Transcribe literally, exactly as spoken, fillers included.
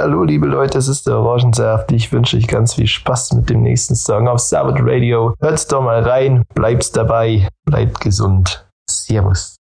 Hallo liebe Leute, es ist der Orangensaft. Ich wünsche euch ganz viel Spaß mit dem nächsten Song auf Sabbath Radio. Hört's doch mal rein, bleibt dabei, bleibt gesund. Servus.